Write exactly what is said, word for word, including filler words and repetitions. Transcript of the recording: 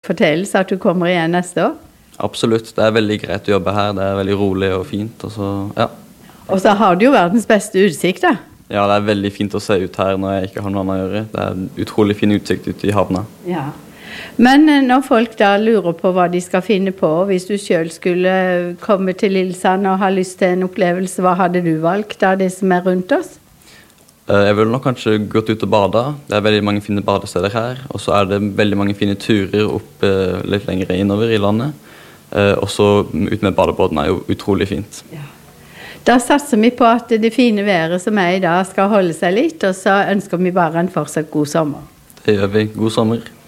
fortelles at du kommer igjen neste år? Absolutt, det er veldig greit å jobbe her, det er veldig rolig og fint, og så, ja. Og så har du jo verdens beste utsikt da. Ja, det er veldig fint å se ut her når jeg ikke har noe annet å gjøre. Det er utrolig fin utsikt ute i havna. Ja. Men når folk da lurer på hva de skal finne på, hvis du selv skulle komme til Lillesand og ha lyst til en opplevelse, hva hadde du valgt av det som er rundt oss? Jeg ville nok kanskje gått ut og bade. Det er veldig mange fine badesteder her, og så er det veldig mange fine turer opp litt lenger innover i landet. Og så ut med badebåten er jo utrolig fint. Ja. Da satser vi på at det fine været som er i dag skal holde seg litt, og så ønsker vi bare en fortsatt god sommer. Det gjør vi. God sommer.